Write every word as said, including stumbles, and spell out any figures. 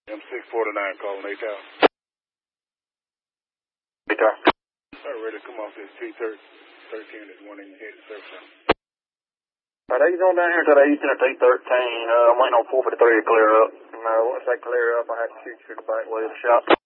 M six forty-nine calling A T O W. A T O W. All right, ready to come off this T thirteen is one in your head to surface. All right, he's on down here to the eastern of T thirteen. Uh, I'm waiting on four fifty-three to clear up. And uh, once they clear up, I have to shoot you through the back way of the shop.